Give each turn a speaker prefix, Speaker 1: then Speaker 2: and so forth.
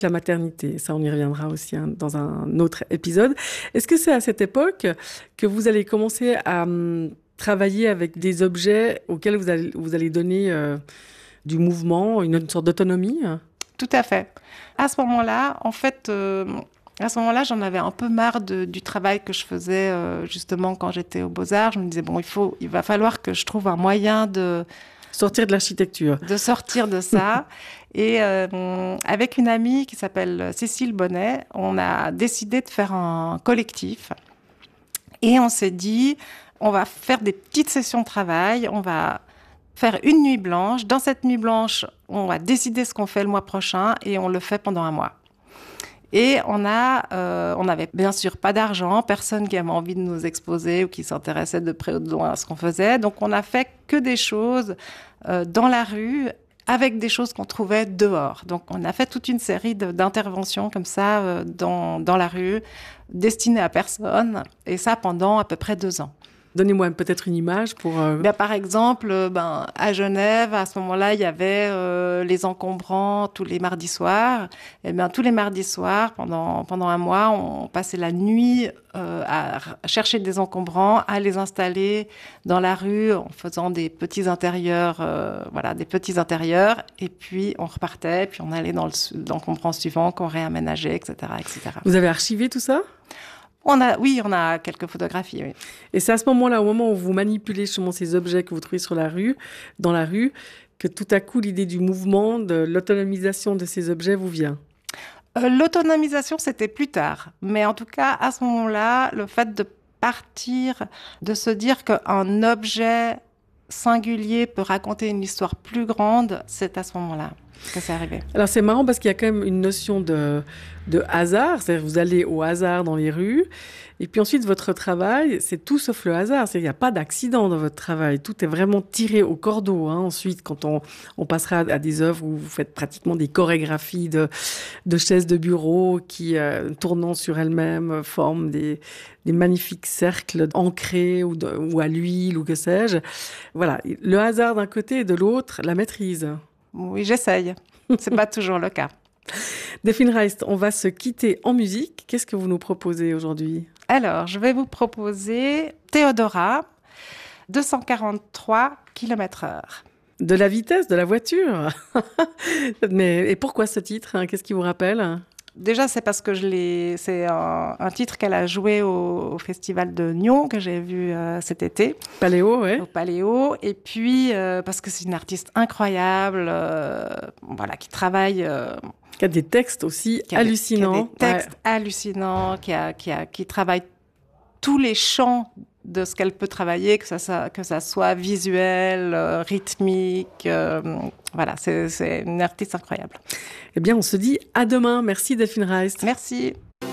Speaker 1: La maternité, ça on y reviendra aussi dans un autre épisode. Est-ce que c'est à cette époque que vous allez commencer à travailler avec des objets auxquels vous allez donner du mouvement, une sorte d'autonomie?
Speaker 2: Tout à fait. À ce moment-là, en fait, j'en avais un peu marre du travail que je faisais justement quand j'étais aux Beaux-Arts. Je me disais, bon, il va falloir que je trouve un moyen
Speaker 1: Sortir de l'architecture.
Speaker 2: de sortir de ça. Et avec une amie qui s'appelle Cécile Bonnet, on a décidé de faire un collectif. Et on s'est dit, on va faire des petites sessions de travail, on va faire une nuit blanche. Dans cette nuit blanche, on va décider ce qu'on fait le mois prochain et on le fait pendant un mois. Et on n'avait bien sûr pas d'argent, personne qui avait envie de nous exposer ou qui s'intéressait de près ou de loin à ce qu'on faisait. Donc on n'a fait que des choses dans la rue avec des choses qu'on trouvait dehors. Donc on a fait toute une série d'interventions comme ça dans la rue, destinées à personne, et ça pendant à peu près 2 ans.
Speaker 1: Donnez-moi peut-être une image pour...
Speaker 2: Par exemple, à Genève, à ce moment-là, il y avait les encombrants tous les mardis soirs. Et bien, tous les mardis soirs, pendant un mois, on passait la nuit à chercher des encombrants, à les installer dans la rue en faisant des petits intérieurs, des petits intérieurs. Et puis, on repartait, puis on allait dans l'encombrant suivant qu'on réaménageait, etc., etc.
Speaker 1: Vous avez archivé tout ça?
Speaker 2: On a quelques photographies, oui.
Speaker 1: Et c'est à ce moment-là, au moment où vous manipulez justement ces objets que vous trouvez dans la rue, que tout à coup l'idée du mouvement, de l'autonomisation de ces objets vous vient.
Speaker 2: L'autonomisation, c'était plus tard. Mais en tout cas, à ce moment-là, le fait de partir, de se dire qu'un objet singulier peut raconter une histoire plus grande, c'est à ce moment-là que c'est arrivé.
Speaker 1: Alors c'est marrant parce qu'il y a quand même une notion de hasard, c'est-à-dire vous allez au hasard dans les rues, et puis ensuite votre travail, c'est tout sauf le hasard, c'est-à-dire qu'il n'y a pas d'accident dans votre travail, tout est vraiment tiré au cordeau. Ensuite, quand on passera à des œuvres où vous faites pratiquement des chorégraphies de chaises de bureau qui, tournant sur elles-mêmes, forment des magnifiques cercles ancrés ou à l'huile ou que sais-je. Voilà, le hasard d'un côté et de l'autre, la maîtrise.
Speaker 2: Oui, j'essaye. C'est pas toujours le cas.
Speaker 1: Delphine Reist, on va se quitter en musique. Qu'est-ce que vous nous proposez aujourd'hui?
Speaker 2: Alors, je vais vous proposer Théodora, 243 km/h.
Speaker 1: De la vitesse de la voiture. Et pourquoi ce titre? Qu'est-ce qui vous rappelle?
Speaker 2: Déjà, c'est parce que c'est un titre qu'elle a joué au Festival de Nyon, que j'ai vu cet été.
Speaker 1: Paléo, ouais.
Speaker 2: Au Paléo. Et puis, parce que c'est une artiste incroyable, qui travaille...
Speaker 1: qui a des textes aussi hallucinants.
Speaker 2: Qui a des textes hallucinants, qui travaille tous les champs de ce qu'elle peut travailler, que ça soit visuel, rythmique. C'est une artiste incroyable.
Speaker 1: Eh bien, on se dit à demain. Merci Delphine Reist.
Speaker 2: Merci.